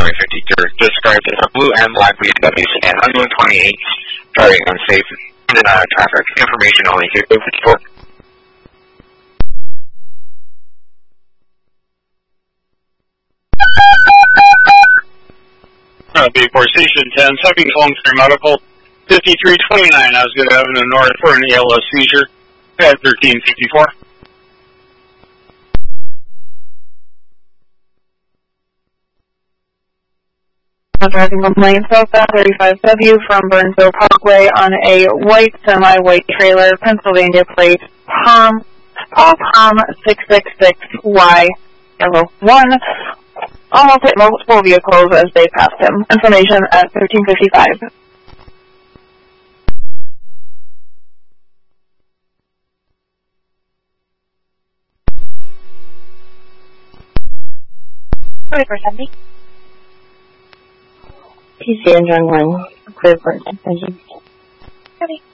Highway 52, described as a blue and black BMW sedan, unknown 28, driving unsafe in traffic. Information only 254. B4 Station 10, second calling for medical, 5329 Osgood Avenue North for an ALS seizure, at 1354. Driving on lane southbound 35W from Burnsville Parkway on a white semi-white trailer, Pennsylvania plate, Palm 666Y, Echo 1. Almost hit multiple vehicles as they passed him. Information at 1355. Ready for 70. PC Engine 1, clear for attention. Ready.